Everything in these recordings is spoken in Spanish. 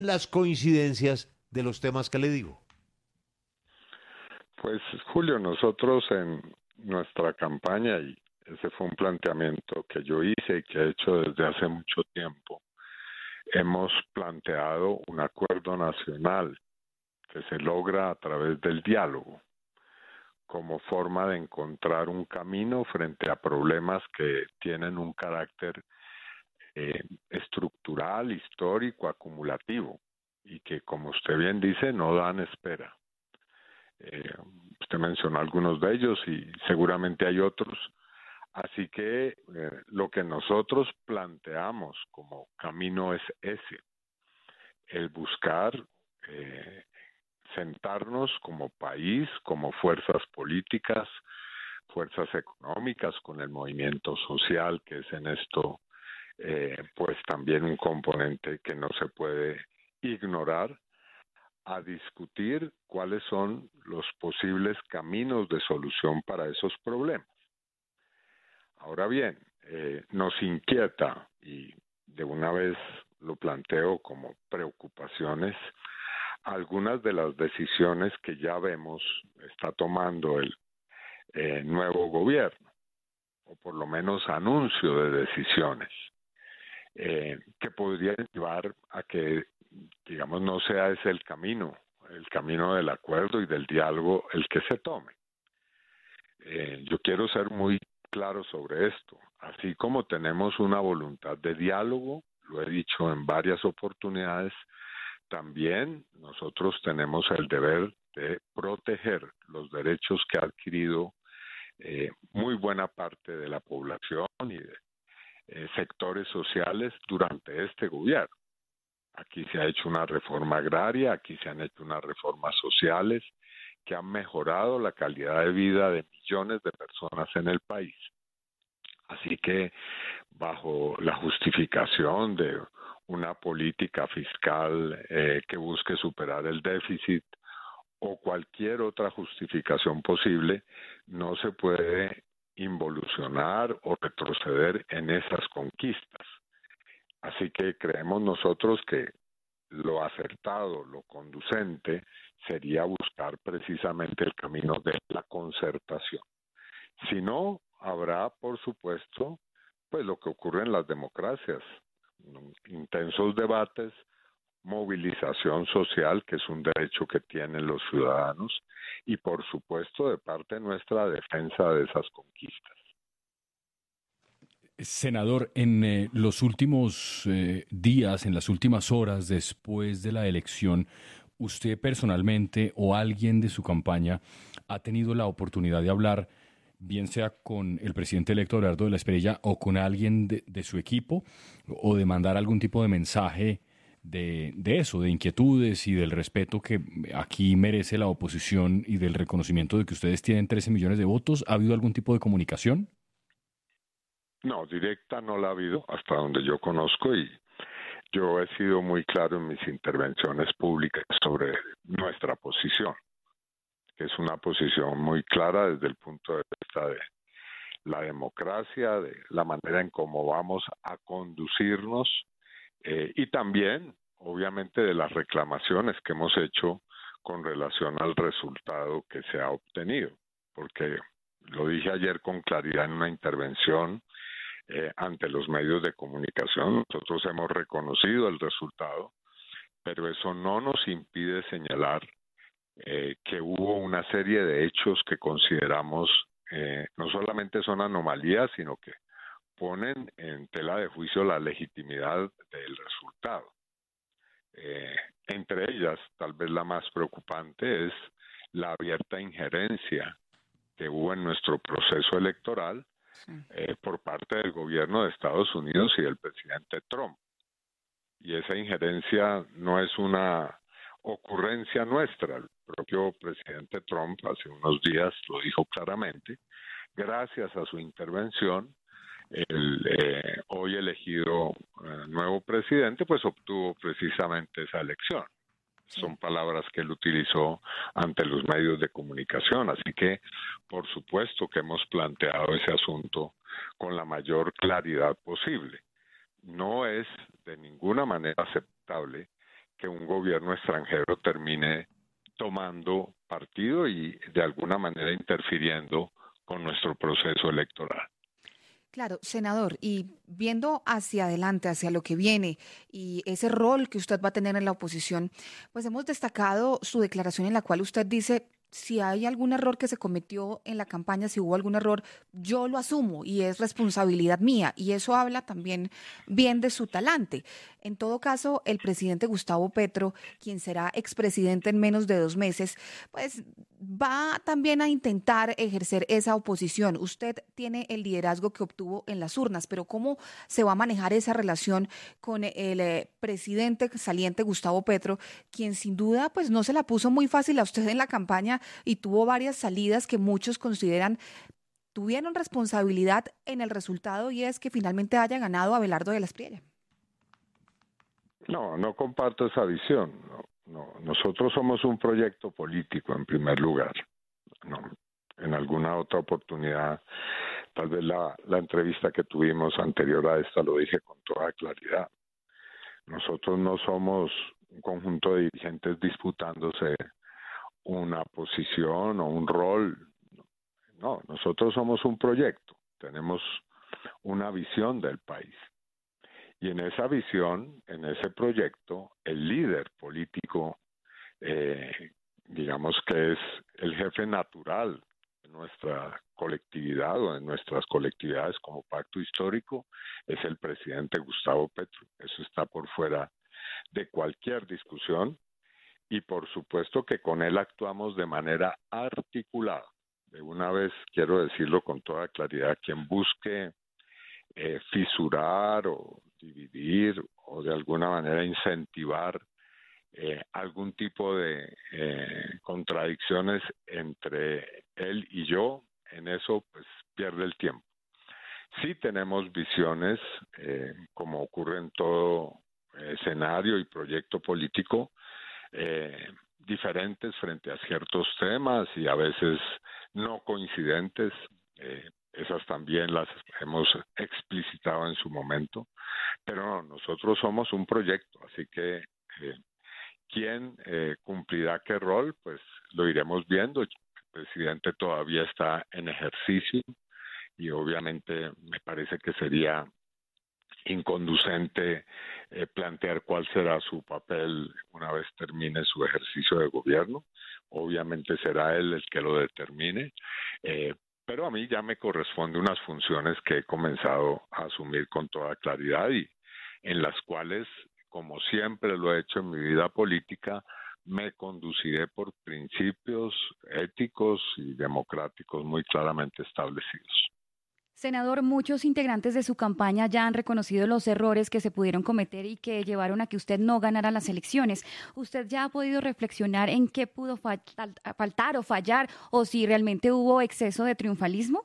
las coincidencias de los temas que le digo. Pues Julio, nosotros en nuestra campaña, y ese fue un planteamiento que yo hice y que he hecho desde hace mucho tiempo, hemos planteado un acuerdo nacional que se logra a través del diálogo, como forma de encontrar un camino frente a problemas que tienen un carácter estructural, histórico, acumulativo, y que, como usted bien dice, no dan espera. Usted mencionó algunos de ellos y seguramente hay otros. Así que lo que nosotros planteamos como camino es ese, el buscar sentarnos como país, como fuerzas políticas, fuerzas económicas, con el movimiento social, que es en esto pues también un componente que no se puede ignorar, a discutir cuáles son los posibles caminos de solución para esos problemas. Ahora bien, nos inquieta, y de una vez lo planteo como preocupaciones, algunas de las decisiones que ya vemos está tomando el nuevo gobierno, o por lo menos anuncio de decisiones, que podrían llevar a que, digamos, no sea ese el camino del acuerdo y del diálogo el que se tome. Yo quiero ser muy claro sobre esto. Así como tenemos una voluntad de diálogo, lo he dicho en varias oportunidades, también nosotros tenemos el deber de proteger los derechos que ha adquirido muy buena parte de la población y de sectores sociales durante este gobierno. Aquí se ha hecho una reforma agraria, aquí se han hecho unas reformas sociales que han mejorado la calidad de vida de millones de personas en el país. Así que bajo la justificación de una política fiscal que busque superar el déficit o cualquier otra justificación posible, no se puede involucionar o retroceder en esas conquistas. Así que creemos nosotros que lo acertado, lo conducente, sería buscar precisamente el camino de la concertación. Si no, habrá, por supuesto, pues lo que ocurre en las democracias, intensos debates, movilización social, que es un derecho que tienen los ciudadanos, y por supuesto, de parte nuestra, defensa de esas conquistas. Senador, en los últimos días, en las últimas horas después de la elección, ¿usted personalmente o alguien de su campaña ha tenido la oportunidad de hablar, bien sea con el presidente electo Abelardo de la Espriella o con alguien de su equipo, o de mandar algún tipo de mensaje de eso, de inquietudes y del respeto que aquí merece la oposición y del reconocimiento de que ustedes tienen 13 millones de votos? ¿Ha habido algún tipo de comunicación? No, directa no la ha habido, hasta donde yo conozco, y yo he sido muy claro en mis intervenciones públicas sobre nuestra posición, que es una posición muy clara desde el punto de vista de la democracia, de la manera en cómo vamos a conducirnos y también, obviamente, de las reclamaciones que hemos hecho con relación al resultado que se ha obtenido, porque lo dije ayer con claridad en una intervención ante los medios de comunicación. Nosotros hemos reconocido el resultado, pero eso no nos impide señalar que hubo una serie de hechos que consideramos no solamente son anomalías, sino que ponen en tela de juicio la legitimidad del resultado. Entre ellas, tal vez la más preocupante es la abierta injerencia que hubo en nuestro proceso electoral por parte del gobierno de Estados Unidos y del presidente Trump. Y esa injerencia no es una ocurrencia nuestra. El propio presidente Trump hace unos días lo dijo claramente. Gracias a su intervención, el hoy elegido nuevo presidente pues obtuvo precisamente esa elección. Son palabras que él utilizó ante los medios de comunicación, así que por supuesto que hemos planteado ese asunto con la mayor claridad posible. No es de ninguna manera aceptable que un gobierno extranjero termine tomando partido y de alguna manera interfiriendo con nuestro proceso electoral. Claro, senador, y viendo hacia adelante, hacia lo que viene y ese rol que usted va a tener en la oposición, pues hemos destacado su declaración en la cual usted dice, si hay algún error que se cometió en la campaña, si hubo algún error, yo lo asumo y es responsabilidad mía. Y eso habla también bien de su talante. En todo caso, el presidente Gustavo Petro, quien será expresidente en menos de 2 meses, pues va también a intentar ejercer esa oposición. Usted tiene el liderazgo que obtuvo en las urnas, pero ¿cómo se va a manejar esa relación con el presidente saliente Gustavo Petro, quien sin duda pues no se la puso muy fácil a usted en la campaña y tuvo varias salidas que muchos consideran tuvieron responsabilidad en el resultado y es que finalmente haya ganado Abelardo de la Espriella? No comparto esa visión. No, nosotros somos un proyecto político en primer lugar. No, en alguna otra oportunidad, tal vez la entrevista que tuvimos anterior a esta lo dije con toda claridad. Nosotros no somos un conjunto de dirigentes disputándose una posición o un rol. No, nosotros somos un proyecto, tenemos una visión del país. Y en esa visión, en ese proyecto, el líder político, digamos que es el jefe natural de nuestra colectividad o de nuestras colectividades como pacto histórico, es el presidente Gustavo Petro. Eso está por fuera de cualquier discusión y por supuesto que con él actuamos de manera articulada. De una vez quiero decirlo con toda claridad, quien busque fisurar o dividir o de alguna manera incentivar algún tipo de contradicciones entre él y yo, en eso pues pierde el tiempo. Sí tenemos visiones, como ocurre en todo escenario y proyecto político, diferentes frente a ciertos temas y a veces no coincidentes. Esas también las hemos explicitado en su momento, pero no, nosotros somos un proyecto, así que ¿quién cumplirá qué rol? Pues lo iremos viendo. El presidente todavía está en ejercicio y obviamente me parece que sería inconducente plantear cuál será su papel una vez termine su ejercicio de gobierno. Obviamente será él el que lo determine, pero a mí ya me corresponde unas funciones que he comenzado a asumir con toda claridad y en las cuales, como siempre lo he hecho en mi vida política, me conduciré por principios éticos y democráticos muy claramente establecidos. Senador, muchos integrantes de su campaña ya han reconocido los errores que se pudieron cometer y que llevaron a que usted no ganara las elecciones. ¿Usted ya ha podido reflexionar en qué pudo faltar o fallar o si realmente hubo exceso de triunfalismo?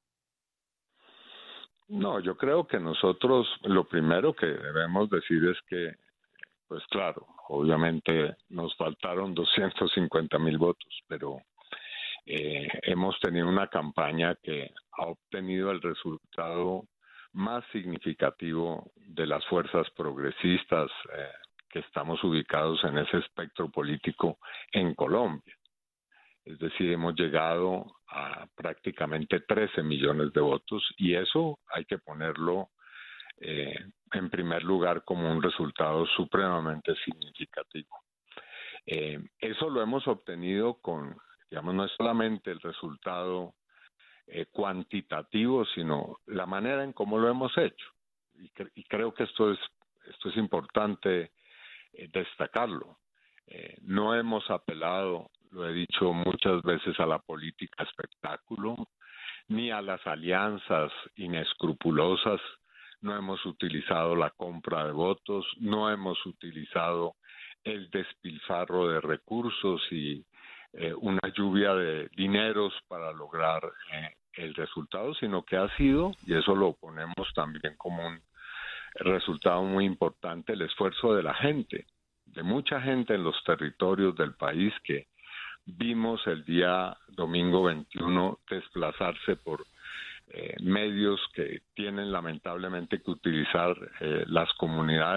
No, yo creo que nosotros lo primero que debemos decir es que, pues claro, obviamente nos faltaron 250,000 votos, pero hemos tenido una campaña que ha obtenido el resultado más significativo de las fuerzas progresistas que estamos ubicados en ese espectro político en Colombia. Es decir, hemos llegado a prácticamente 13 millones de votos y eso hay que ponerlo en primer lugar como un resultado supremamente significativo. Eso lo hemos obtenido con, digamos, no es solamente el resultado cuantitativo, sino la manera en cómo lo hemos hecho. Y creo que esto es importante destacarlo. No hemos apelado, lo he dicho muchas veces, a la política espectáculo, ni a las alianzas inescrupulosas. No hemos utilizado la compra de votos, no hemos utilizado el despilfarro de recursos y una lluvia de dineros para lograr el resultado, sino que ha sido, y eso lo ponemos también como un resultado muy importante, el esfuerzo de la gente, de mucha gente en los territorios del país que vimos el día domingo 21 desplazarse por medios que tienen lamentablemente que utilizar las comunidades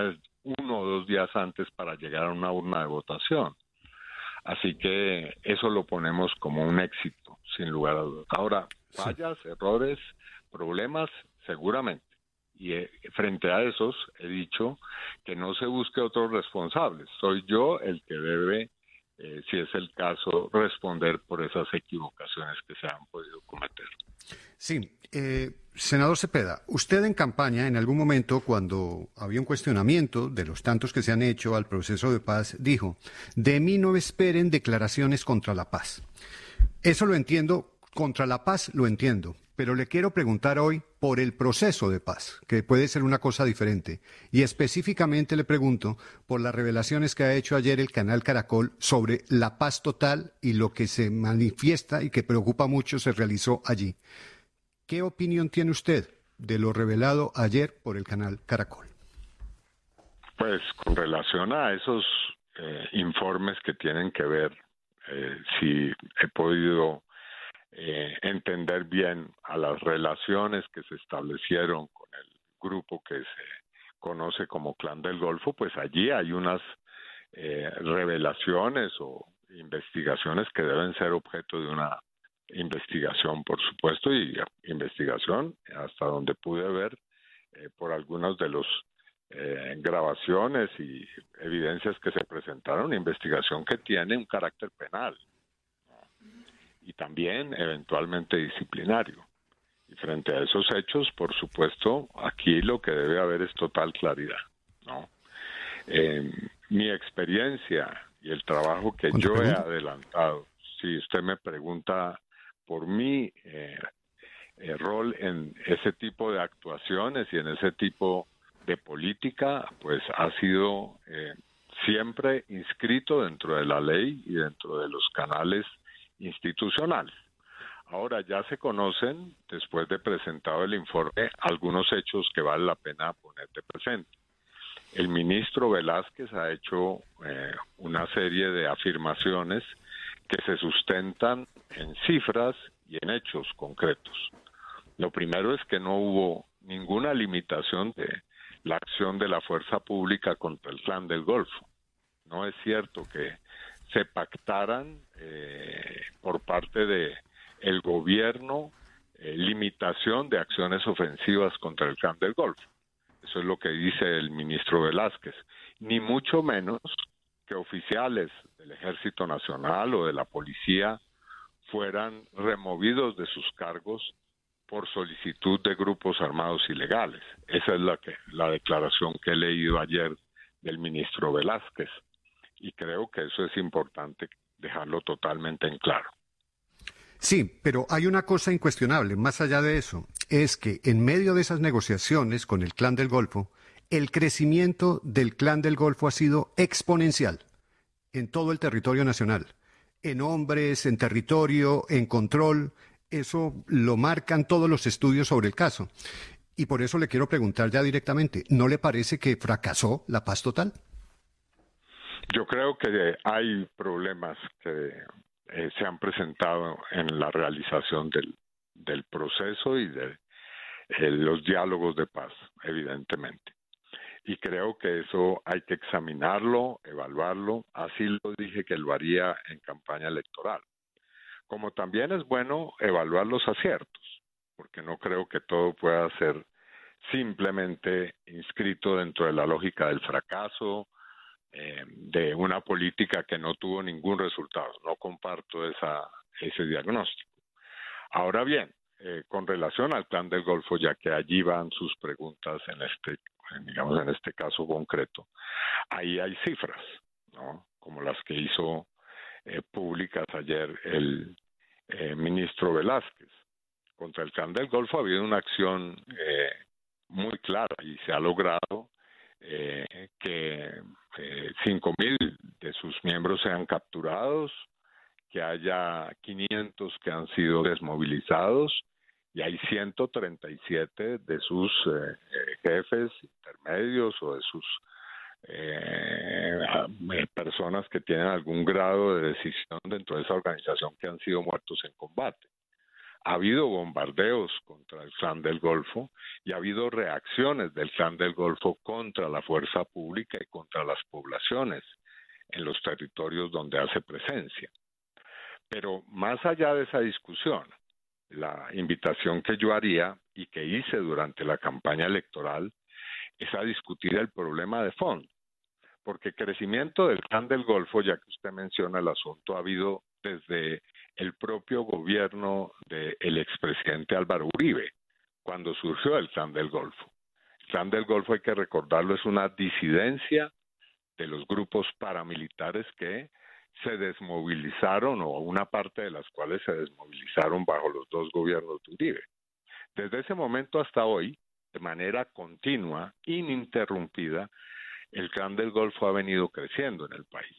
1 o 2 días antes para llegar a una urna de votación. Así que eso lo ponemos como un éxito, sin lugar a dudas. Ahora, fallas, errores, problemas, seguramente. Y frente a esos he dicho que no se busque otros responsables. Soy yo el que debe, si es el caso, responder por esas equivocaciones que se han podido cometer. Sí, senador Cepeda, usted en campaña, en algún momento, cuando había un cuestionamiento de los tantos que se han hecho al proceso de paz, dijo: de mí no esperen declaraciones contra la paz. Eso lo entiendo, contra la paz lo entiendo, pero le quiero preguntar hoy por el proceso de paz, que puede ser una cosa diferente. Y específicamente le pregunto por las revelaciones que ha hecho ayer el canal Caracol sobre la paz total y lo que se manifiesta y que preocupa mucho se realizó allí. ¿Qué opinión tiene usted de lo revelado ayer por el canal Caracol? Pues con relación a esos informes que tienen que ver, si he podido entender bien a las relaciones que se establecieron con el grupo que se conoce como Clan del Golfo, pues allí hay unas revelaciones o investigaciones que deben ser objeto de una investigación, por supuesto, y investigación hasta donde pude ver por algunas de los grabaciones y evidencias que se presentaron, investigación que tiene un carácter penal, ¿no? Y también eventualmente disciplinario. Y frente a esos hechos, por supuesto, aquí lo que debe haber es total claridad, ¿no? Mi experiencia y el trabajo que yo he adelantado, si usted me pregunta por mi rol en ese tipo de actuaciones y en ese tipo de política, pues ha sido siempre inscrito dentro de la ley y dentro de los canales institucionales. Ahora ya se conocen, después de presentado el informe, algunos hechos que vale la pena poner de presente. El ministro Velázquez ha hecho una serie de afirmaciones que se sustentan en cifras y en hechos concretos. Lo primero es que no hubo ninguna limitación de la acción de la fuerza pública contra el Clan del Golfo. No es cierto que se pactaran por parte de el gobierno limitación de acciones ofensivas contra el Clan del Golfo. Eso es lo que dice el ministro Velázquez. Ni mucho menos que oficiales del Ejército Nacional o de la Policía fueran removidos de sus cargos por solicitud de grupos armados ilegales. Esa es la declaración que he leído ayer del ministro Velázquez. Y creo que eso es importante dejarlo totalmente en claro. Sí, pero hay una cosa incuestionable, más allá de eso, es que en medio de esas negociaciones con el Clan del Golfo, el crecimiento del Clan del Golfo ha sido exponencial en todo el territorio nacional, en hombres, en territorio, en control. Eso lo marcan todos los estudios sobre el caso. Y por eso le quiero preguntar ya directamente, ¿no le parece que fracasó la paz total? Yo creo que hay problemas que se han presentado en la realización del proceso y de los diálogos de paz, evidentemente. Y creo que eso hay que examinarlo, evaluarlo. Así lo dije que lo haría en campaña electoral. Como también es bueno evaluar los aciertos, porque no creo que todo pueda ser simplemente inscrito dentro de la lógica del fracaso, de una política que no tuvo ningún resultado. No comparto ese diagnóstico. Ahora bien, con relación al Clan del Golfo, ya que allí van sus preguntas en este caso concreto, ahí hay cifras, ¿no? Como las que hizo públicas ayer el ministro Velázquez. Contra el Clan del Golfo ha habido una acción muy clara y se ha logrado que 5,000 de sus miembros sean capturados, que haya 500 que han sido desmovilizados y hay 137 de sus jefes intermedios o de sus personas que tienen algún grado de decisión dentro de esa organización que han sido muertos en combate. Ha habido bombardeos contra el Clan del Golfo y ha habido reacciones del Clan del Golfo contra la fuerza pública y contra las poblaciones en los territorios donde hace presencia. Pero más allá de esa discusión, la invitación que yo haría y que hice durante la campaña electoral es a discutir el problema de fondo, porque crecimiento del Clan del Golfo, ya que usted menciona el asunto, ha habido desde el propio gobierno del expresidente Álvaro Uribe, cuando surgió el Clan del Golfo. El Clan del Golfo, hay que recordarlo, es una disidencia de los grupos paramilitares que se desmovilizaron, o una parte de las cuales se desmovilizaron bajo los dos gobiernos de Uribe. Desde ese momento hasta hoy, de manera continua, ininterrumpida, el Clan del Golfo ha venido creciendo en el país.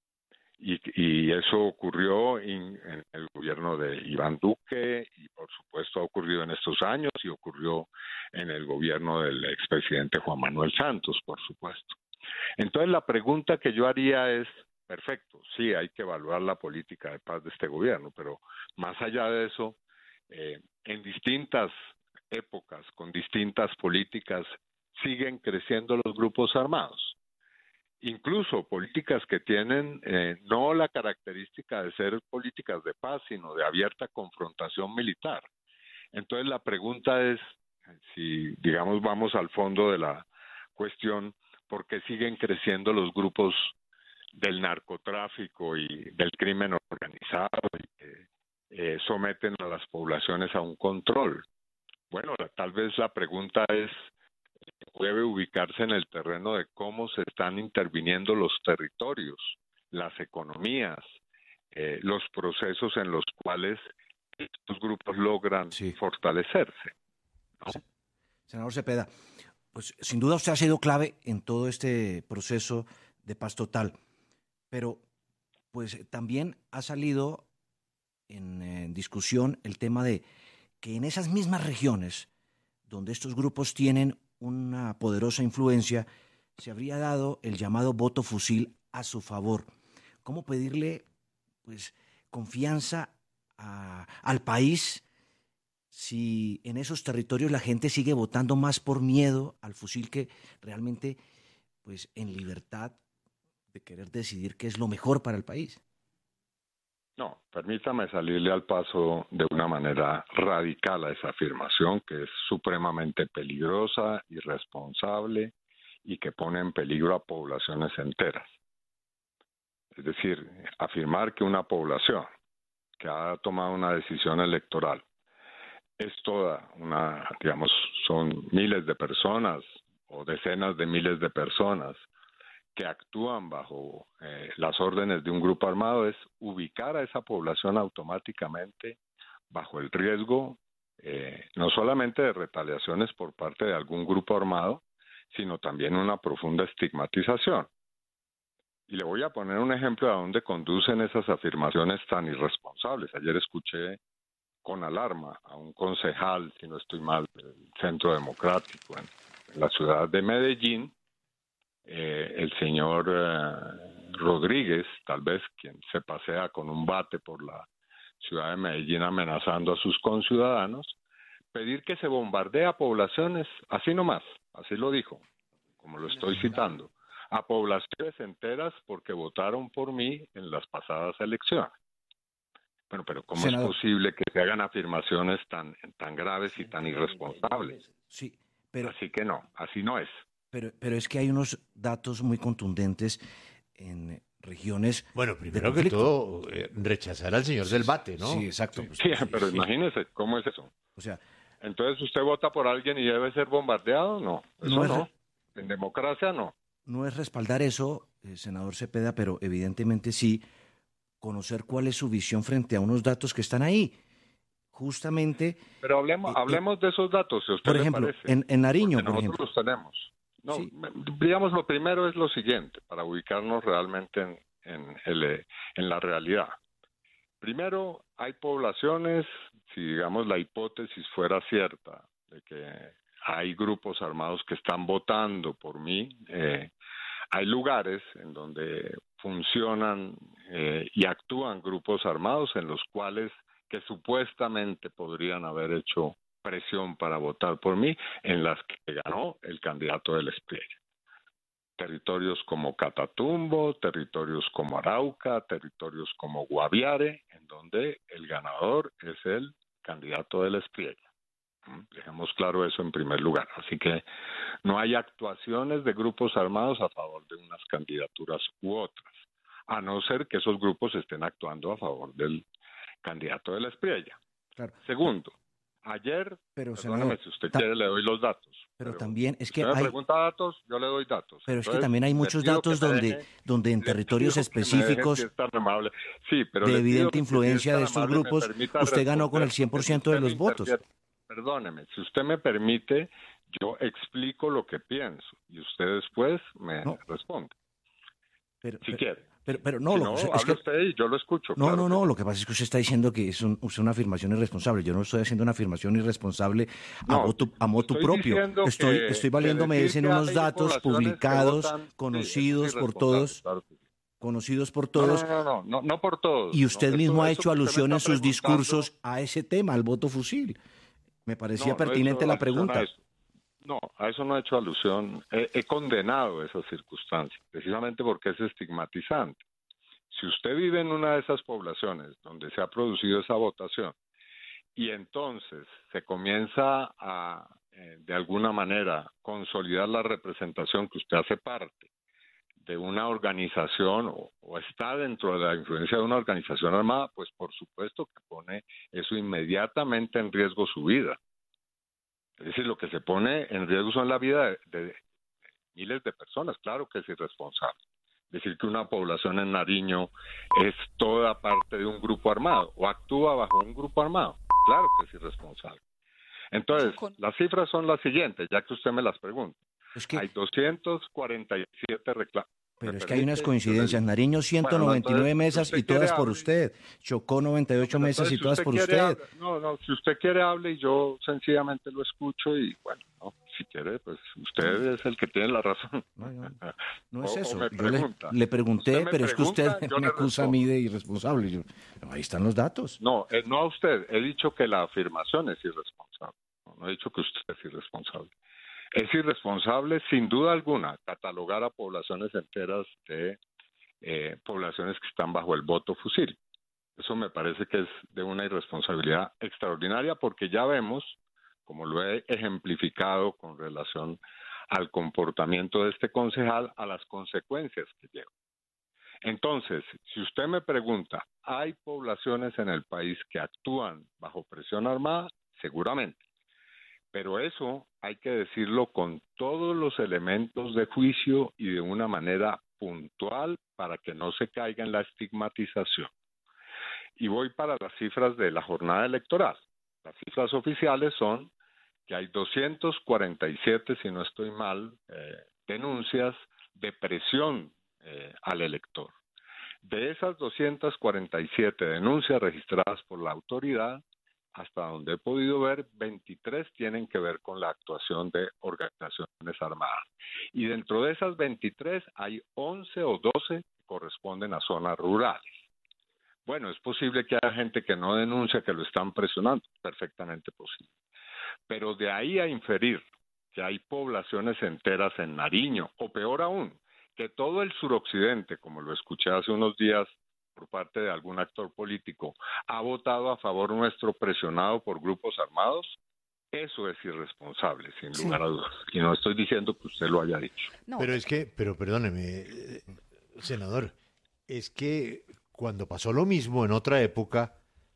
Y eso ocurrió en el gobierno de Iván Duque y por supuesto ha ocurrido en estos años y ocurrió en el gobierno del expresidente Juan Manuel Santos, por supuesto. Entonces la pregunta que yo haría es, perfecto, sí, hay que evaluar la política de paz de este gobierno, pero más allá de eso, en distintas épocas, con distintas políticas, siguen creciendo los grupos armados. Incluso políticas que tienen no la característica de ser políticas de paz, sino de abierta confrontación militar. Entonces la pregunta es, si digamos vamos al fondo de la cuestión, ¿por qué siguen creciendo los grupos del narcotráfico y del crimen organizado y que someten a las poblaciones a un control? Bueno, tal vez la pregunta debe ubicarse en el terreno de cómo se están interviniendo los territorios, las economías, los procesos en los cuales estos grupos logran fortalecerse, ¿no? Senador Cepeda, pues sin duda usted ha sido clave en todo este proceso de paz total, pero pues también ha salido en discusión el tema de que en esas mismas regiones donde estos grupos tienen una poderosa influencia, se habría dado el llamado voto fusil a su favor. ¿Cómo pedirle pues confianza al país si en esos territorios la gente sigue votando más por miedo al fusil que realmente pues en libertad de querer decidir qué es lo mejor para el país? No, permítame salirle al paso de una manera radical a esa afirmación que es supremamente peligrosa, irresponsable y que pone en peligro a poblaciones enteras. Es decir, afirmar que una población que ha tomado una decisión electoral es toda una, digamos, son miles de personas o decenas de miles de personas que actúan bajo las órdenes de un grupo armado, es ubicar a esa población automáticamente bajo el riesgo no solamente de retaliaciones por parte de algún grupo armado, sino también una profunda estigmatización. Y le voy a poner un ejemplo de a dónde conducen esas afirmaciones tan irresponsables. Ayer escuché con alarma a un concejal, si no estoy mal, del Centro Democrático en la ciudad de Medellín, el señor Rodríguez, tal vez quien se pasea con un bate por la ciudad de Medellín amenazando a sus conciudadanos, pedir que se bombardee a poblaciones, así nomás, así lo dijo, como lo estoy citando, a poblaciones enteras porque votaron por mí en las pasadas elecciones. Bueno, pero ¿cómo es posible que se hagan afirmaciones tan graves y tan irresponsables? Sí, pero así que no, así no es. Pero es que hay unos datos muy contundentes en regiones. Bueno, primero que todo, rechazar al señor del bate, ¿no? Sí, exacto. Sí, pero imagínese, ¿cómo es eso? O sea, entonces, ¿usted vota por alguien y debe ser bombardeado? No, eso no. En democracia no. No es respaldar eso, senador Cepeda, pero evidentemente sí conocer cuál es su visión frente a unos datos que están ahí. Justamente. Pero hablemos de esos datos, si a usted por ejemplo, le parece. En Nariño, porque por ejemplo. Nosotros los tenemos. No, sí. Digamos, lo primero es lo siguiente, para ubicarnos realmente en la realidad. Primero, hay poblaciones, si digamos la hipótesis fuera cierta, de que hay grupos armados que están votando por mí, hay lugares en donde funcionan y actúan grupos armados en los cuales que supuestamente podrían haber hecho presión para votar por mí, en las que ganó el candidato del Espriella. Territorios como Catatumbo, territorios como Arauca, territorios como Guaviare, en donde el ganador es el candidato del Espriella. Dejemos claro eso en primer lugar. Así que no hay actuaciones de grupos armados a favor de unas candidaturas u otras, a no ser que esos grupos estén actuando a favor del candidato de la Espriella. Claro. Segundo, ayer, pero, perdóname, si usted quiere le doy los datos. Pero también es que si me hay... pregunta datos, yo le doy datos. Pero entonces, es que también hay muchos datos donde en territorios específicos sí, pero de evidente si influencia de estos grupos, usted ganó con el 100% de los votos. Perdóneme, si usted me permite, yo explico lo que pienso y usted después me responde. Si quiere. Pero no, si no, hable usted y yo lo escucho. No, claro lo que pasa es que usted está diciendo que es una afirmación irresponsable. Yo no estoy haciendo una afirmación irresponsable a motu propio. Estoy valiéndome en unos datos publicados, conocidos por todos. Conocidos por todos. No por todos. Y usted mismo ha hecho alusión en sus discursos a ese tema, al voto fusil. Me parecía pertinente la pregunta. No, a eso no he hecho alusión. He condenado esa circunstancia, precisamente porque es estigmatizante. Si usted vive en una de esas poblaciones donde se ha producido esa votación y entonces se comienza a, de alguna manera, consolidar la representación que usted hace parte de una organización o está dentro de la influencia de una organización armada, pues por supuesto que pone eso inmediatamente en riesgo su vida. Es decir, lo que se pone en riesgo son la vida de miles de personas. Claro que es irresponsable. Decir que una población en Nariño es toda parte de un grupo armado o actúa bajo un grupo armado. Claro que es irresponsable. Entonces, las cifras son las siguientes, ya que usted me las pregunta. Hay 247 reclamos. Pero es que hay unas coincidencias. Nariño 199 mesas y todas por usted. Chocó 98 mesas y todas por usted. Si usted quiere hable y yo sencillamente lo escucho y bueno, si quiere, pues usted es el que tiene la razón. No es eso. Yo le pregunté, pero es que usted me acusa a mí de irresponsable. Ahí están los datos. No a usted. He dicho que la afirmación es irresponsable. No he dicho que usted es irresponsable. Es irresponsable, sin duda alguna, catalogar a poblaciones enteras de poblaciones que están bajo el voto fusil. Eso me parece que es de una irresponsabilidad extraordinaria porque ya vemos, como lo he ejemplificado con relación al comportamiento de este concejal, a las consecuencias que lleva. Entonces, si usted me pregunta, ¿hay poblaciones en el país que actúan bajo presión armada? Seguramente. Pero eso hay que decirlo con todos los elementos de juicio y de una manera puntual para que no se caiga en la estigmatización. Y voy para las cifras de la jornada electoral. Las cifras oficiales son que hay 247, si no estoy mal, denuncias de presión al elector. De esas 247 denuncias registradas por la autoridad, hasta donde he podido ver, 23 tienen que ver con la actuación de organizaciones armadas. Y dentro de esas 23 hay 11 o 12 que corresponden a zonas rurales. Bueno, es posible que haya gente que no denuncia que lo están presionando, perfectamente posible. Pero de ahí a inferir que hay poblaciones enteras en Nariño, o peor aún, que todo el suroccidente, como lo escuché hace unos días por parte de algún actor político, ha votado a favor nuestro presionado por grupos armados, eso es irresponsable, sin lugar a dudas. Y no estoy diciendo que usted lo haya dicho. No. Pero perdóneme, senador, es que cuando pasó lo mismo en otra época,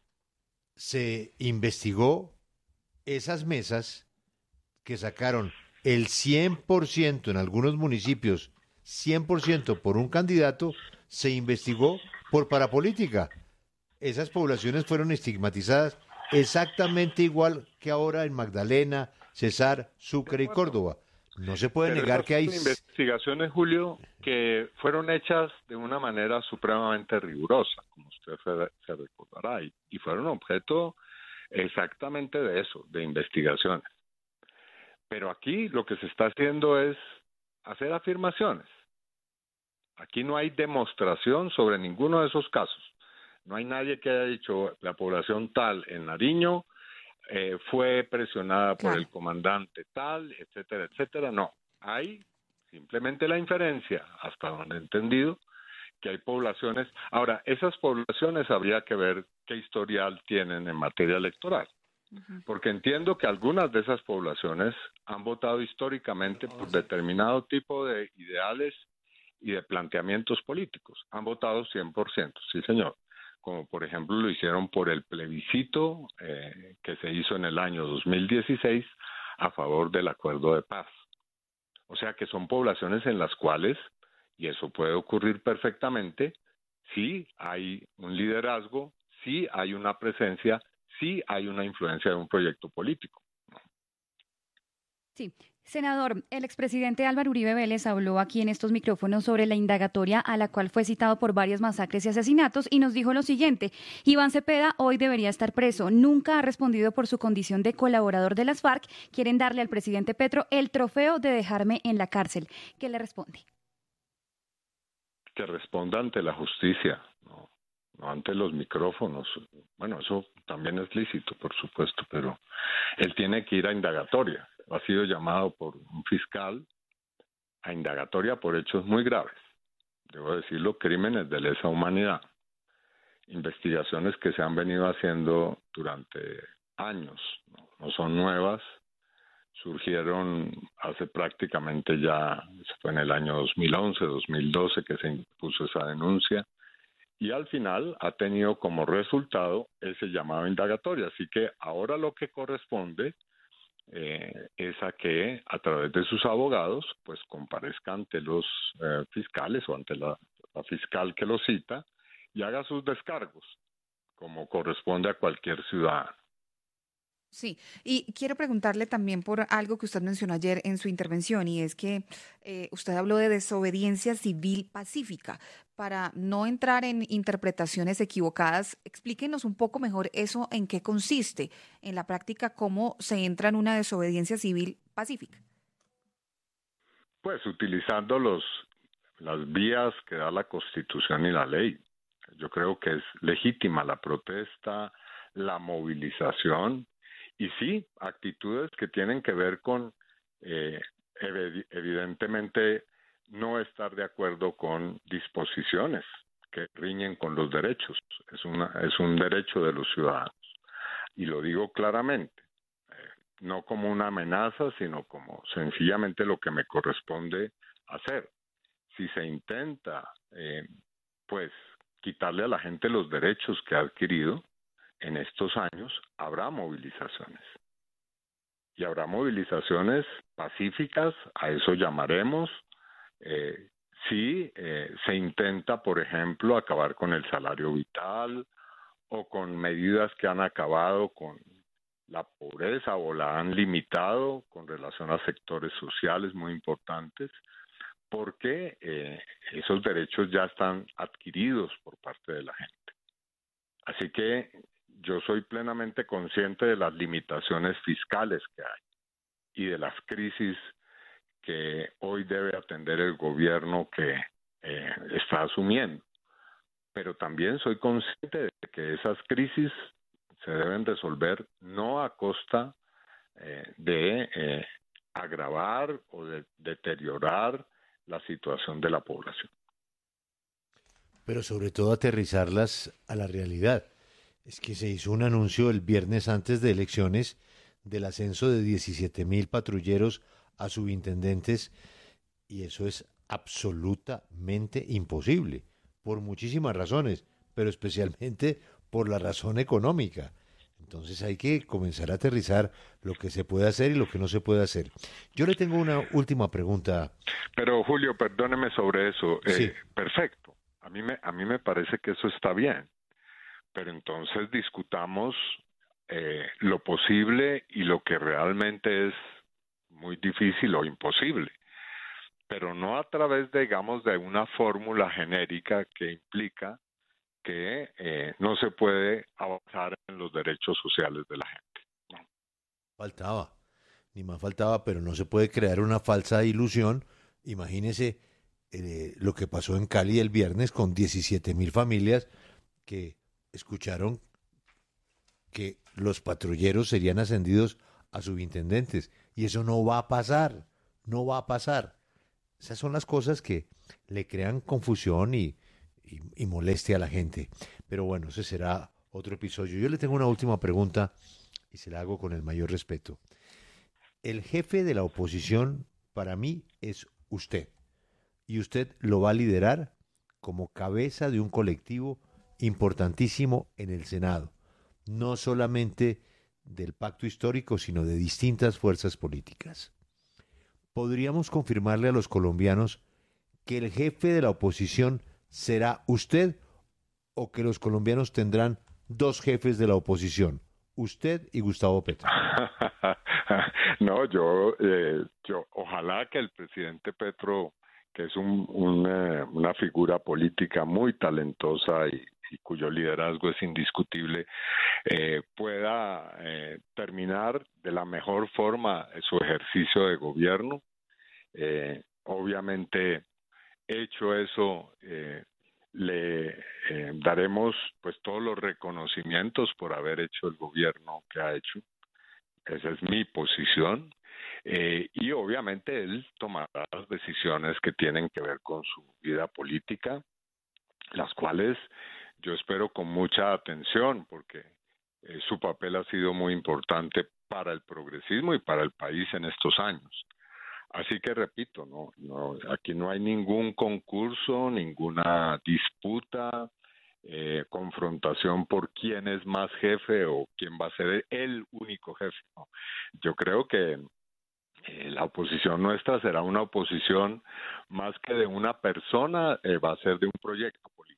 se investigó esas mesas que sacaron el 100% en algunos municipios, 100% por un candidato, se investigó por parapolítica. Esas poblaciones fueron estigmatizadas exactamente igual que ahora en Magdalena, Cesar, Sucre y Córdoba. No se puede negar que hay investigaciones, Julio, que fueron hechas de una manera supremamente rigurosa, como usted se recordará, y fueron objeto exactamente de eso, de investigaciones. Pero aquí lo que se está haciendo es hacer afirmaciones. Aquí no hay demostración sobre ninguno de esos casos. No hay nadie que haya dicho la población tal en Nariño fue presionada por el comandante tal, etcétera, etcétera. No, hay simplemente la inferencia, hasta donde he entendido, que hay poblaciones. Ahora, esas poblaciones habría que ver qué historial tienen en materia electoral, porque entiendo que algunas de esas poblaciones han votado históricamente por determinado tipo de ideales y de planteamientos políticos. Han votado 100%, sí señor. Como por ejemplo lo hicieron por el plebiscito que se hizo en el año 2016 a favor del acuerdo de paz. O sea que son poblaciones en las cuales, y eso puede ocurrir perfectamente, sí hay un liderazgo, sí hay una presencia, sí hay una influencia de un proyecto político. Sí. Senador, el expresidente Álvaro Uribe Vélez habló aquí en estos micrófonos sobre la indagatoria a la cual fue citado por varias masacres y asesinatos y nos dijo lo siguiente: Iván Cepeda hoy debería estar preso, nunca ha respondido por su condición de colaborador de las FARC, quieren darle al presidente Petro el trofeo de dejarme en la cárcel. ¿Qué le responde? Que responda ante la justicia, no ante los micrófonos. Bueno, eso también es lícito, por supuesto, pero él tiene que ir a indagatoria. Ha sido llamado por un fiscal a indagatoria por hechos muy graves. Debo decirlo, crímenes de lesa humanidad. Investigaciones que se han venido haciendo durante años, no son nuevas. Surgieron hace prácticamente ya, eso fue en el año 2011, 2012 que se impuso esa denuncia, y al final ha tenido como resultado ese llamado indagatorio. Así que ahora lo que corresponde es a que a través de sus abogados pues comparezca ante los fiscales o ante la fiscal que lo cita y haga sus descargos como corresponde a cualquier ciudadano. Sí, y quiero preguntarle también por algo que usted mencionó ayer en su intervención, y es que usted habló de desobediencia civil pacífica. Para no entrar en interpretaciones equivocadas, explíquenos un poco mejor eso, en qué consiste en la práctica, cómo se entra en una desobediencia civil pacífica. Pues utilizando las vías que da la Constitución y la ley. Yo creo que es legítima la protesta, la movilización, y sí, actitudes que tienen que ver con, evidentemente, no estar de acuerdo con disposiciones que riñen con los derechos. Es un derecho de los ciudadanos. Y lo digo claramente, no como una amenaza, sino como sencillamente lo que me corresponde hacer. Si se intenta, pues, quitarle a la gente los derechos que ha adquirido, en estos años habrá movilizaciones. Y habrá movilizaciones pacíficas, a eso llamaremos, si se intenta, por ejemplo, acabar con el salario vital o con medidas que han acabado con la pobreza o la han limitado con relación a sectores sociales muy importantes, porque esos derechos ya están adquiridos por parte de la gente. Así que yo soy plenamente consciente de las limitaciones fiscales que hay y de las crisis que hoy debe atender el gobierno que está asumiendo. Pero también soy consciente de que esas crisis se deben resolver no a costa de agravar o de deteriorar la situación de la población. Pero sobre todo aterrizarlas a la realidad. Es que se hizo un anuncio el viernes antes de elecciones del ascenso de 17.000 patrulleros a subintendentes, y eso es absolutamente imposible, por muchísimas razones, pero especialmente por la razón económica. Entonces hay que comenzar a aterrizar lo que se puede hacer y lo que no se puede hacer. Yo le tengo una última pregunta. Pero Julio, perdóneme sobre eso. Sí. Perfecto. A mí me parece que eso está bien. Pero entonces discutamos lo posible y lo que realmente es muy difícil o imposible, pero no a través, digamos, de una fórmula genérica que implica que no se puede avanzar en los derechos sociales de la gente. ¿No? Faltaba, ni más faltaba, pero no se puede crear una falsa ilusión. Imagínese lo que pasó en Cali el viernes con 17.000 familias que escucharon que los patrulleros serían ascendidos a subintendentes. Y eso no va a pasar, no va a pasar. Esas son las cosas que le crean confusión y molestia a la gente. Pero bueno, ese será otro episodio. Yo le tengo una última pregunta y se la hago con el mayor respeto. El jefe de la oposición para mí es usted. Y usted lo va a liderar como cabeza de un colectivo importantísimo en el Senado. No solamente del pacto histórico, sino de distintas fuerzas políticas. ¿Podríamos confirmarle a los colombianos que el jefe de la oposición será usted o que los colombianos tendrán dos jefes de la oposición, usted y Gustavo Petro? No, yo ojalá que el presidente Petro, que es una figura política muy talentosa y cuyo liderazgo es indiscutible, pueda terminar de la mejor forma su ejercicio de gobierno. Obviamente, hecho eso, le daremos pues todos los reconocimientos por haber hecho el gobierno que ha hecho. Esa es mi posición. Y obviamente él tomará las decisiones que tienen que ver con su vida política, las cuales yo espero con mucha atención, porque su papel ha sido muy importante para el progresismo y para el país en estos años. Así que repito, aquí no hay ningún concurso, ninguna disputa, confrontación por quién es más jefe o quién va a ser el único jefe. No. Yo creo que la oposición nuestra será una oposición más que de una persona, va a ser de un proyecto político.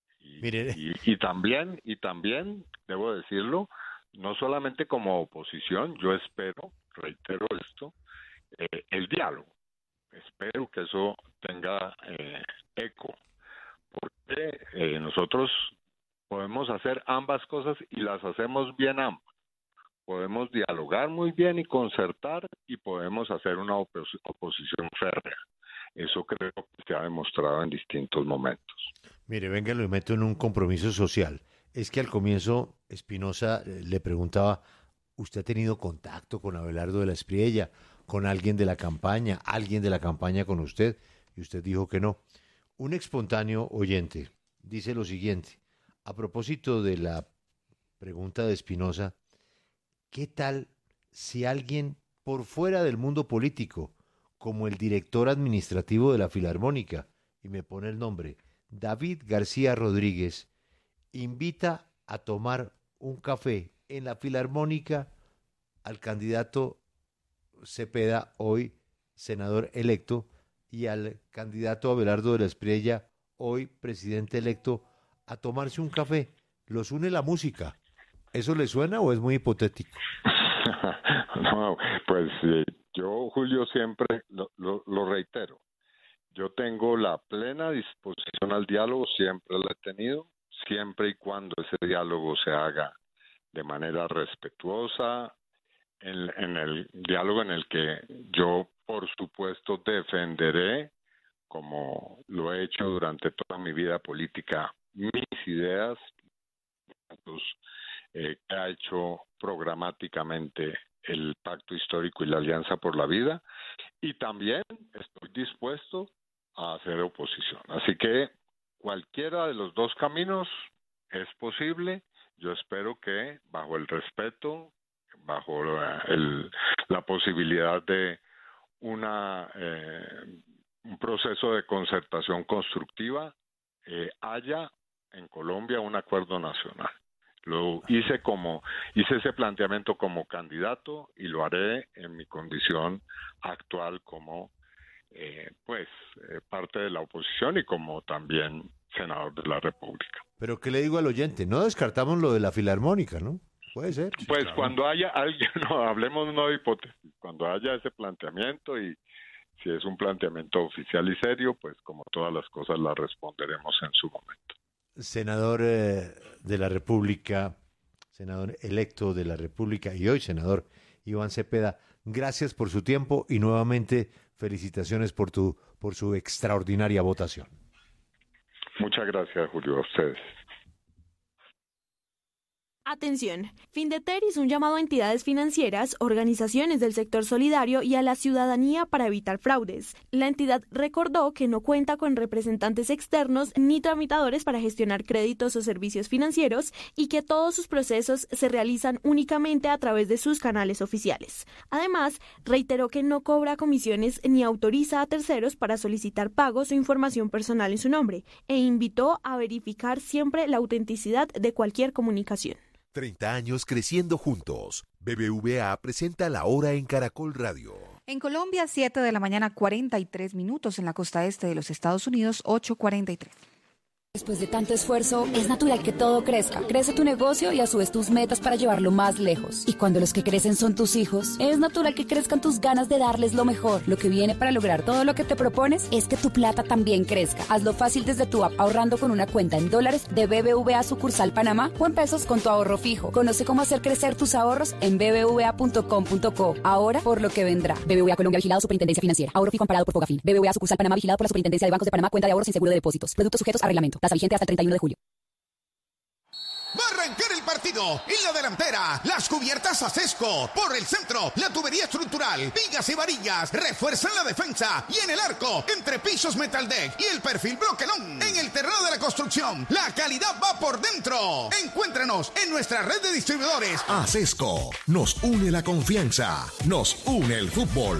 Y también, debo decirlo, no solamente como oposición, yo espero, reitero esto, el diálogo. Espero que eso tenga eco, porque nosotros podemos hacer ambas cosas y las hacemos bien ambas. Podemos dialogar muy bien y concertar, y podemos hacer una oposición férrea. Eso creo que se ha demostrado en distintos momentos. Mire, venga, lo meto en un compromiso social. Es que al comienzo Espinosa le preguntaba, ¿usted ha tenido contacto con Abelardo de la Espriella, con alguien de la campaña con usted? Y usted dijo que no. Un espontáneo oyente dice lo siguiente, a propósito de la pregunta de Espinosa, ¿qué tal si alguien por fuera del mundo político, como el director administrativo de la Filarmónica, y me pone el nombre, David García Rodríguez, invita a tomar un café en la Filarmónica al candidato Cepeda, hoy senador electo, y al candidato Abelardo de la Espriella, hoy presidente electo, a tomarse un café? ¿Los une la música? ¿Eso le suena o es muy hipotético? No, pues yo, Julio, siempre lo reitero. Yo tengo la plena disposición al diálogo, siempre la he tenido, siempre y cuando ese diálogo se haga de manera respetuosa, en el diálogo en el que yo, por supuesto, defenderé, como lo he hecho durante toda mi vida política, mis ideas, que ha hecho programáticamente el Pacto Histórico y la Alianza por la Vida, y también estoy dispuesto a hacer oposición. Así que cualquiera de los dos caminos es posible. Yo espero que bajo el respeto, bajo la posibilidad de un proceso de concertación constructiva, haya en Colombia un acuerdo nacional. Hice ese planteamiento como candidato y lo haré en mi condición actual como parte de la oposición y como también senador de la República. Pero ¿qué le digo al oyente? No descartamos lo de la Filarmónica, ¿no? Puede ser. Pues claro. Cuando haya alguien, hablemos no de hipótesis, cuando haya ese planteamiento, y si es un planteamiento oficial y serio, pues como todas las cosas las responderemos en su momento. Senador de la República, senador electo de la República y hoy senador Iván Cepeda, gracias por su tiempo y nuevamente felicitaciones por su extraordinaria votación. Muchas gracias, Julio, a ustedes. Atención, Findeter hizo un llamado a entidades financieras, organizaciones del sector solidario y a la ciudadanía para evitar fraudes. La entidad recordó que no cuenta con representantes externos ni tramitadores para gestionar créditos o servicios financieros y que todos sus procesos se realizan únicamente a través de sus canales oficiales. Además, reiteró que no cobra comisiones ni autoriza a terceros para solicitar pagos o información personal en su nombre e invitó a verificar siempre la autenticidad de cualquier comunicación. 30 años creciendo juntos. BBVA presenta La Hora en Caracol Radio. En Colombia, 7 de la mañana, 43 minutos. En la costa este de los Estados Unidos, 8:43. Después de tanto esfuerzo, es natural que todo crezca. Crece tu negocio y a su vez tus metas para llevarlo más lejos. Y cuando los que crecen son tus hijos, es natural que crezcan tus ganas de darles lo mejor. Lo que viene para lograr todo lo que te propones es que tu plata también crezca. Hazlo fácil desde tu app ahorrando con una cuenta en dólares de BBVA sucursal Panamá o en pesos con tu ahorro fijo. Conoce cómo hacer crecer tus ahorros en bbva.com.co. Ahora por lo que vendrá. BBVA Colombia, vigilado Superintendencia Financiera. Ahorro fijo amparado por Fogafín. BBVA sucursal Panamá, vigilado por la Superintendencia de Bancos de Panamá. Cuenta de ahorros sin seguro de depósitos. Productos sujetos a reglamento. Tasa vigente hasta el 31 de julio. Va a arrancar el partido. En la delantera, las cubiertas Acesco. Por el centro, la tubería estructural, vigas y varillas refuerzan la defensa. Y en el arco, entre pisos Metaldeck y el perfil Bloquelón. En el terreno de la construcción, la calidad va por dentro. Encuéntranos en nuestra red de distribuidores. Acesco. Nos une la confianza. Nos une el fútbol.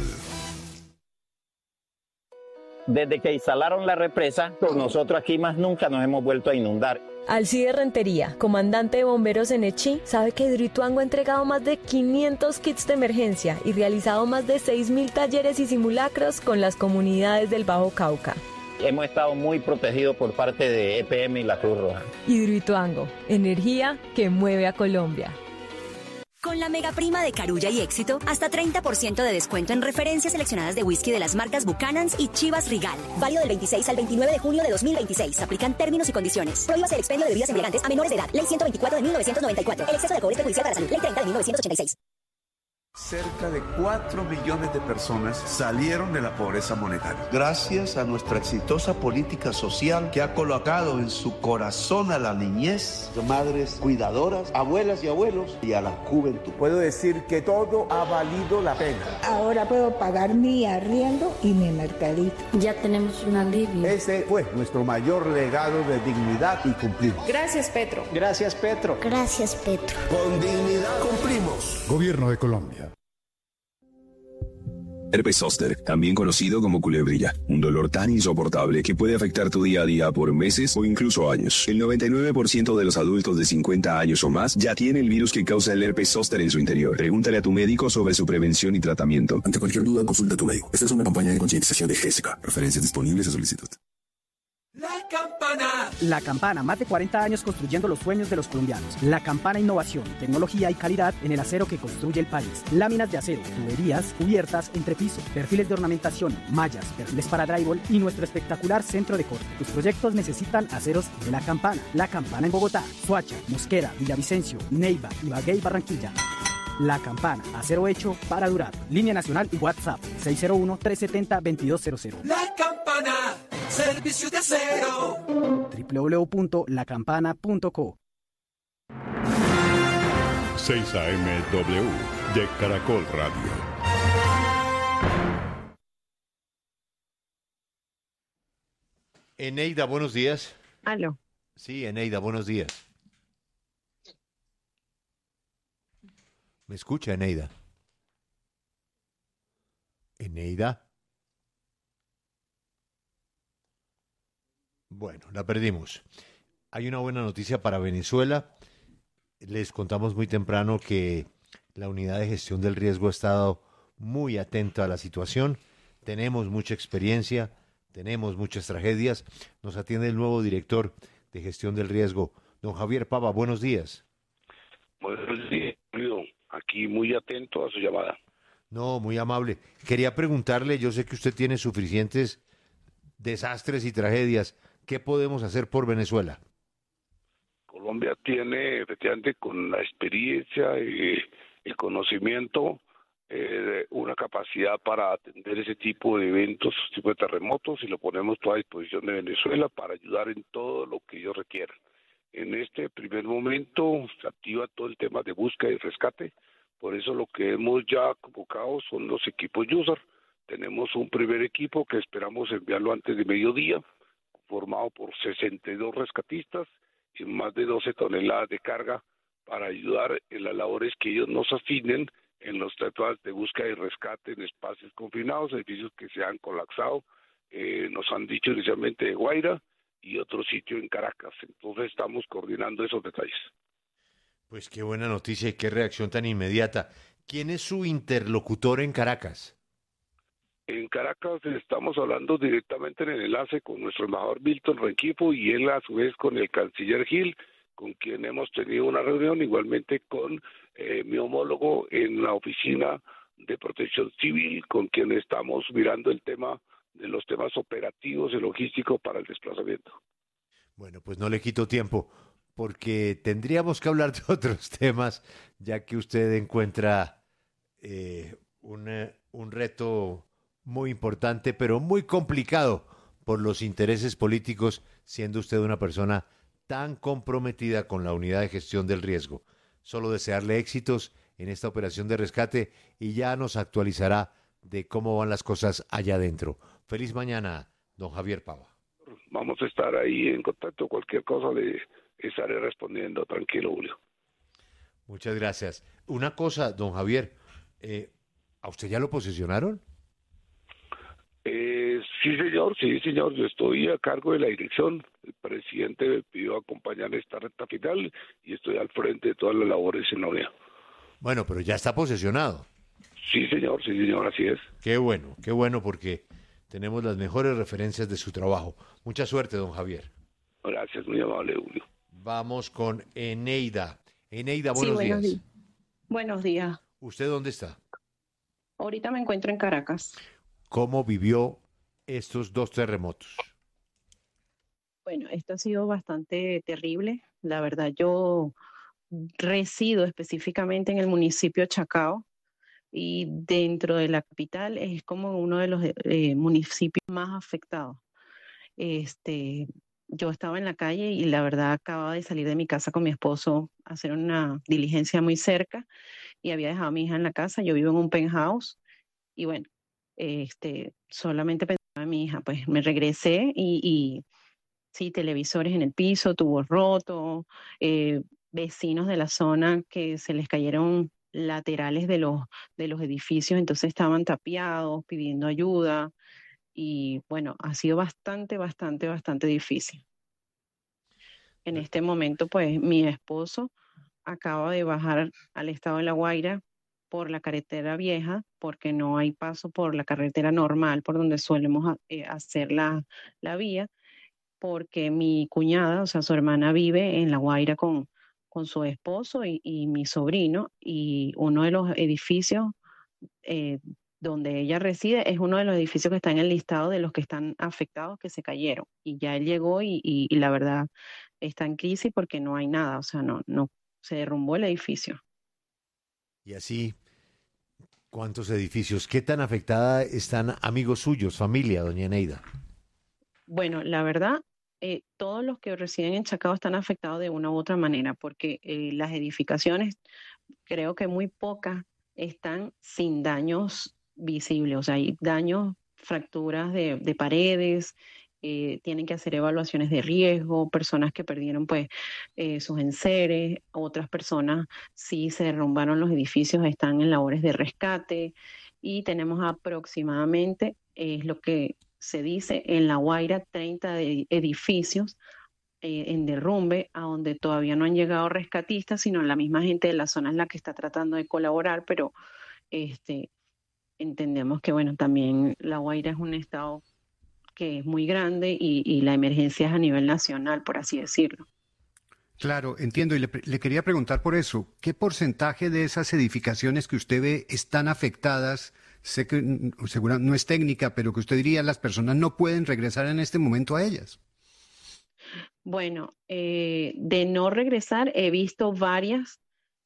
Desde que instalaron la represa, nosotros aquí más nunca nos hemos vuelto a inundar. Alcide Rentería, comandante de bomberos en Echí, sabe que Hidroituango ha entregado más de 500 kits de emergencia y realizado más de 6.000 talleres y simulacros con las comunidades del Bajo Cauca. Hemos estado muy protegidos por parte de EPM y la Cruz Roja. Hidroituango, energía que mueve a Colombia. Con la mega prima de Carulla y Éxito, hasta 30% de descuento en referencias seleccionadas de whisky de las marcas Buchanan's y Chivas Regal. Válido del 26 al 29 de junio de 2026. Aplican términos y condiciones. Prohíbas el expendio de bebidas embriagantes a menores de edad. Ley 124 de 1994. El exceso de alcohol es perjudicial para la salud. Ley 30 de 1986. Cerca de 4 millones de personas salieron de la pobreza monetaria. Gracias a nuestra exitosa política social que ha colocado en su corazón a la niñez, madres cuidadoras, abuelas y abuelos y a la juventud. Puedo decir que todo ha valido la pena. Ahora puedo pagar mi arriendo y mi mercadito. Ya tenemos un alivio. Ese fue nuestro mayor legado de dignidad y cumplimos. Gracias, Petro. Gracias, Petro. Gracias, Petro. Con dignidad cumplimos. Gobierno de Colombia. Herpes zóster, también conocido como culebrilla, un dolor tan insoportable que puede afectar tu día a día por meses o incluso años. El 99% de los adultos de 50 años o más ya tiene el virus que causa el herpes zóster en su interior. Pregúntale a tu médico sobre su prevención y tratamiento. Ante cualquier duda, consulta a tu médico. Esta es una campaña de concientización de GESCA. Referencias disponibles a solicitud. La Campana. La Campana, más de 40 años construyendo los sueños de los colombianos. La Campana, innovación, tecnología y calidad en el acero que construye el país. Láminas de acero, tuberías, cubiertas, entrepiso, perfiles de ornamentación, mallas, perfiles para drywall y nuestro espectacular centro de corte. Tus proyectos necesitan aceros de La Campana. La Campana en Bogotá, Soacha, Mosquera, Villavicencio, Neiva, Ibagué y Barranquilla. La Campana, acero hecho para durar. Línea nacional y WhatsApp 601-370-2200. La Campana, servicio de acero. www.lacampana.co. 6 AMW de Caracol Radio. Eneida, buenos días. Aló. Sí, Eneida, buenos días. ¿Me escucha, Eneida? ¿Eneida? Bueno, la perdimos. Hay una buena noticia para Venezuela. Les contamos muy temprano que la unidad de gestión del riesgo ha estado muy atenta a la situación. Tenemos mucha experiencia, tenemos muchas tragedias. Nos atiende el nuevo director de gestión del riesgo, don Javier Pava. Buenos días. Buenos días, Julio. Aquí muy atento a su llamada. No, muy amable. Quería preguntarle, yo sé que usted tiene suficientes desastres y tragedias. ¿Qué podemos hacer por Venezuela? Colombia tiene, efectivamente, con la experiencia y el conocimiento, una capacidad para atender ese tipo de eventos, ese tipo de terremotos, y lo ponemos toda a disposición de Venezuela para ayudar en todo lo que ellos requieran. En este primer momento se activa todo el tema de búsqueda y rescate. Por eso lo que hemos ya convocado son los equipos user. Tenemos un primer equipo que esperamos enviarlo antes de mediodía, formado por 62 rescatistas y más de 12 toneladas de carga para ayudar en las labores que ellos nos asignen en los tratados de búsqueda y rescate en espacios confinados, edificios que se han colapsado, nos han dicho inicialmente de Guaira y otro sitio en Caracas. Entonces estamos coordinando esos detalles. Pues qué buena noticia y qué reacción tan inmediata. ¿Quién es su interlocutor en Caracas? En Caracas estamos hablando directamente en el enlace con nuestro embajador Milton Rengifo y él a su vez con el canciller Gil, con quien hemos tenido una reunión, igualmente con mi homólogo en la oficina de protección civil, con quien estamos mirando el tema de los temas operativos y logísticos para el desplazamiento. Bueno, pues no le quito tiempo, porque tendríamos que hablar de otros temas, ya que usted encuentra un reto muy importante, pero muy complicado por los intereses políticos, siendo usted una persona tan comprometida con la unidad de gestión del riesgo. Solo desearle éxitos en esta operación de rescate y ya nos actualizará de cómo van las cosas allá adentro. Feliz mañana, don Javier Pava. Vamos a estar ahí en contacto. Cualquier cosa le estaré respondiendo. Tranquilo, Julio. Muchas gracias. Una cosa, don Javier, ¿a usted ya lo posesionaron? Sí, señor. Yo estoy a cargo de la dirección. El presidente me pidió acompañar esta recta final y estoy al frente de todas las labores en la unidad. Bueno, pero ya está posesionado. Sí, señor, así es. Qué bueno, porque tenemos las mejores referencias de su trabajo. Mucha suerte, don Javier. Gracias, muy amable, Julio. Vamos con Eneida. Eneida, buenos días. Buenos días. ¿Usted dónde está? Ahorita me encuentro en Caracas. ¿Cómo vivió estos 2 terremotos? Bueno, esto ha sido bastante terrible. La verdad, yo resido específicamente en el municipio de Chacao y dentro de la capital es como uno de los municipios más afectados. Yo estaba en la calle y la verdad acababa de salir de mi casa con mi esposo a hacer una diligencia muy cerca y había dejado a mi hija en la casa. Yo vivo en un penthouse y bueno, solamente pensaba en mi hija. Pues me regresé y sí, televisores en el piso, tubos rotos, vecinos de la zona que se les cayeron laterales de los edificios, entonces estaban tapiados, pidiendo ayuda. Y bueno, ha sido bastante difícil. En este momento, pues, mi esposo acaba de bajar al estado de La Guaira por la carretera vieja, porque no hay paso por la carretera normal, por donde solemos hacer la vía, porque mi cuñada, o sea, su hermana vive en La Guaira con su esposo y mi sobrino, y uno de los edificios donde ella reside es uno de los edificios que está en el listado de los que están afectados, que se cayeron. Y ya él llegó y la verdad está en crisis porque no hay nada, o sea, no se derrumbó el edificio. Y así, ¿cuántos edificios? ¿Qué tan afectada están amigos suyos, familia, doña Eneida? Bueno, la verdad, todos los que residen en Chacao están afectados de una u otra manera, porque las edificaciones, creo que muy pocas están sin daños visibles, o sea, hay daños, fracturas de paredes, tienen que hacer evaluaciones de riesgo, personas que perdieron pues sus enseres, otras personas sí se derrumbaron los edificios, están en labores de rescate y tenemos aproximadamente, es lo que se dice, en La Guaira 30 edificios en derrumbe, a donde todavía no han llegado rescatistas, sino la misma gente de la zona es la que está tratando de colaborar, pero entendemos que bueno, también La Guaira es un estado que es muy grande y la emergencia es a nivel nacional, por así decirlo. Claro, entiendo, y le quería preguntar por eso, ¿qué porcentaje de esas edificaciones que usted ve están afectadas? Sé que seguro no es técnica, pero que usted diría las personas no pueden regresar en este momento a ellas. Bueno, de no regresar he visto varias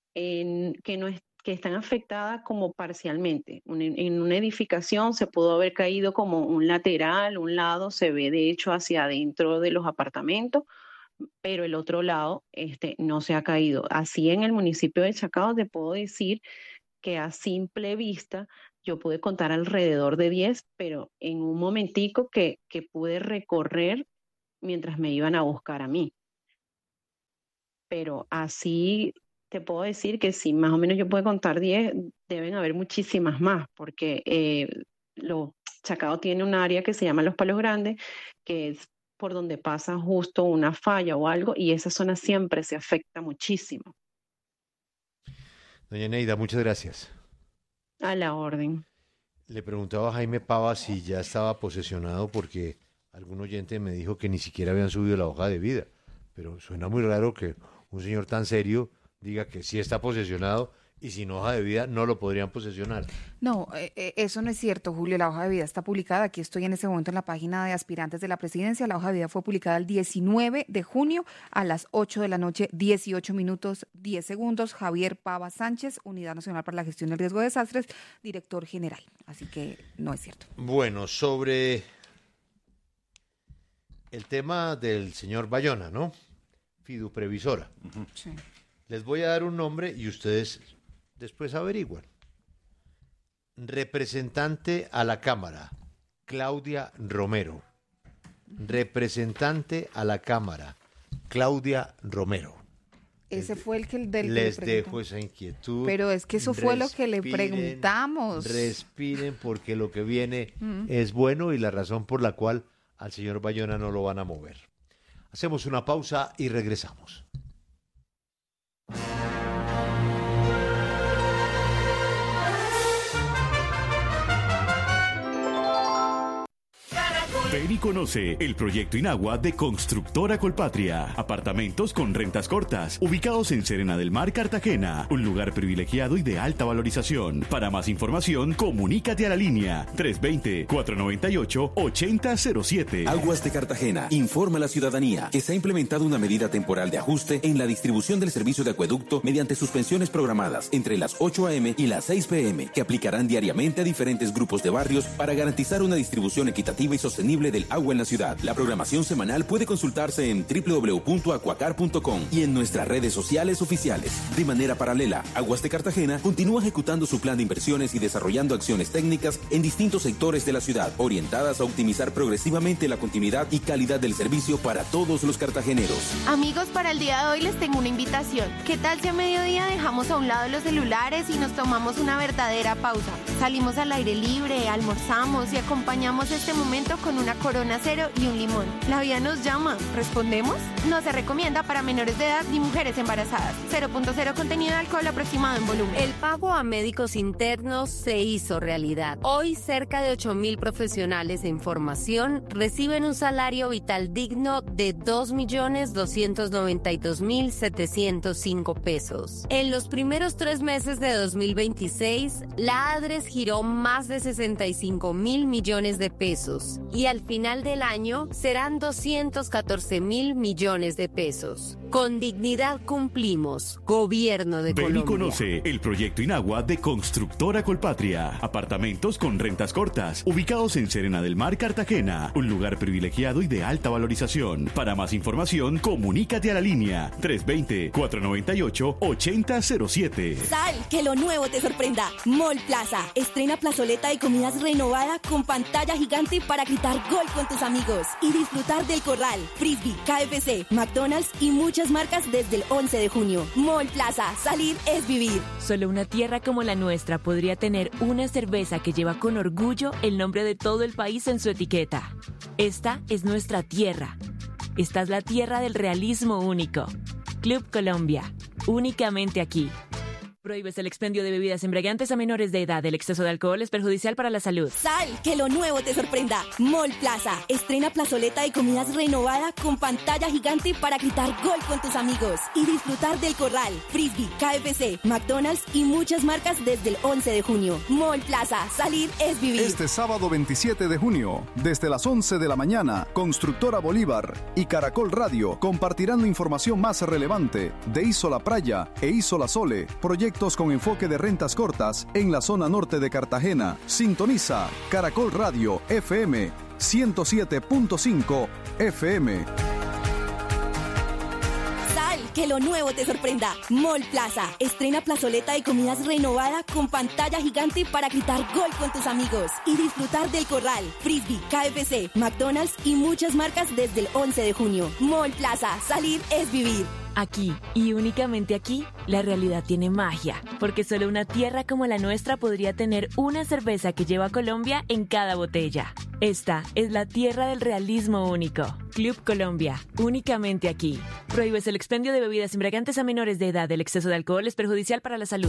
que están afectadas como parcialmente. En una edificación se pudo haber caído como un lateral, un lado se ve de hecho hacia adentro de los apartamentos, pero el otro lado no se ha caído. Así en el municipio de Chacao te puedo decir que a simple vista yo pude contar alrededor de 10, pero en un momentico que pude recorrer mientras me iban a buscar a mí. Pero así te puedo decir que si más o menos yo puedo contar 10, deben haber muchísimas más, porque Chacao tiene un área que se llama Los Palos Grandes, que es por donde pasa justo una falla o algo, y esa zona siempre se afecta muchísimo. Doña Neida, muchas gracias. A la orden. Le preguntaba a Jaime Pava si ya estaba posesionado, porque algún oyente me dijo que ni siquiera habían subido la hoja de vida, pero suena muy raro que un señor tan serio diga que sí está posesionado y sin hoja de vida no lo podrían posesionar. No, eso no es cierto, Julio. La hoja de vida está publicada. Aquí estoy en ese momento en la página de aspirantes de la presidencia. La hoja de vida fue publicada el 19 de junio a las 8 de la noche, 18 minutos, 10 segundos. Javier Pava Sánchez, Unidad Nacional para la Gestión del Riesgo de Desastres, director general. Así que no es cierto. Bueno, sobre el tema del señor Bayona, ¿no? Fiduprevisora. Sí. Les voy a dar un nombre y ustedes después averiguan. Representante a la Cámara, Claudia Romero. Representante a la Cámara, Claudia Romero. Ese fue el que del les que le dejo esa inquietud. Pero es que eso fue lo que le preguntamos. Respiren, porque lo que viene es bueno y la razón por la cual al señor Bayona no lo van a mover. Hacemos una pausa y regresamos. Ven y conoce el proyecto Inagua de Constructora Colpatria. Apartamentos con rentas cortas, ubicados en Serena del Mar, Cartagena. Un lugar privilegiado y de alta valorización. Para más información, comunícate a la línea 320-498-8007. Aguas de Cartagena informa a la ciudadanía que se ha implementado una medida temporal de ajuste en la distribución del servicio de acueducto mediante suspensiones programadas entre las 8 a.m. y las 6 p.m. que aplicarán diariamente a diferentes grupos de barrios para garantizar una distribución equitativa y sostenible del agua en la ciudad. La programación semanal puede consultarse en www.acuacar.com y en nuestras redes sociales oficiales. De manera paralela, Aguas de Cartagena continúa ejecutando su plan de inversiones y desarrollando acciones técnicas en distintos sectores de la ciudad, orientadas a optimizar progresivamente la continuidad y calidad del servicio para todos los cartageneros. Amigos, para el día de hoy les tengo una invitación. ¿Qué tal si a mediodía dejamos a un lado los celulares y nos tomamos una verdadera pausa? Salimos al aire libre, almorzamos y acompañamos este momento con una Corona Cero y un limón. La vida nos llama. ¿Respondemos? No se recomienda para menores de edad ni mujeres embarazadas. 0.0 contenido de alcohol aproximado en volumen. El pago a médicos internos se hizo realidad. Hoy cerca de 8.000 profesionales en formación reciben un salario vital digno de 2.292.705 pesos. En los primeros 3 meses de 2026, la ADRES giró más de 65.000 millones de pesos y al final del año serán 214.000 millones de pesos. Con dignidad cumplimos. Gobierno de Colombia. Ven y conoce el proyecto Inagua de Constructora Colpatria. Apartamentos con rentas cortas, ubicados en Serena del Mar, Cartagena. Un lugar privilegiado y de alta valorización. Para más información, comunícate a la línea 320-498-8007. Sal, que lo nuevo te sorprenda. Mall Plaza. Estrena plazoleta de comidas renovada con pantalla gigante para gritar gol con tus amigos y disfrutar del Corral, Frisbee, KFC, McDonald's y muchas marcas desde el 11 de junio. Mall Plaza, salir es vivir. Solo una tierra como la nuestra podría tener una cerveza que lleva con orgullo el nombre de todo el país en su etiqueta. Esta es nuestra tierra. Esta es la tierra del realismo único. Club Colombia, únicamente aquí. Prohíbes el expendio de bebidas embriagantes a menores de edad. El exceso de alcohol es perjudicial para la salud. Sal, que lo nuevo te sorprenda. Mall Plaza. Estrena plazoleta de comidas renovada con pantalla gigante para gritar gol con tus amigos y disfrutar del Corral, Frisbee, KFC, McDonald's y muchas marcas desde el 11 de junio. Mall Plaza. Salir es vivir. Este sábado 27 de junio, desde las 11 de la mañana, Constructora Bolívar y Caracol Radio compartirán la información más relevante de Isola Praia e Isola Sole, proyectos con enfoque de rentas cortas en la zona norte de Cartagena. Sintoniza Caracol Radio FM 107.5 FM. Corral, que lo nuevo te sorprenda. Mall Plaza, estrena plazoleta de comidas renovada con pantalla gigante para gritar gol con tus amigos y disfrutar del Corral, Frisbee, KFC, McDonald's y muchas marcas desde el 11 de junio. Mall Plaza, salir es vivir. Aquí, y únicamente aquí, la realidad tiene magia, porque solo una tierra como la nuestra podría tener una cerveza que lleva Colombia en cada botella. Esta es la tierra del realismo único. Club Colombia, únicamente aquí. Prohíbes el expendio de bebidas embriagantes a menores de edad. El exceso de alcohol es perjudicial para la salud.